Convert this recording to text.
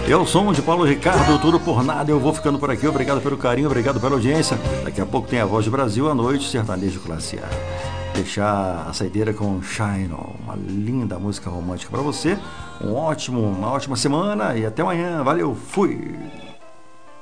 É o som de Paulo Ricardo, tudo por nada. Eu vou ficando por aqui. Obrigado pelo carinho, obrigado pela audiência. Daqui a pouco tem a Voz do Brasil à noite, sertanejo classe A. Deixar a saideira com Shine On, uma linda música romântica para você. Uma ótima semana e até amanhã. Valeu, fui!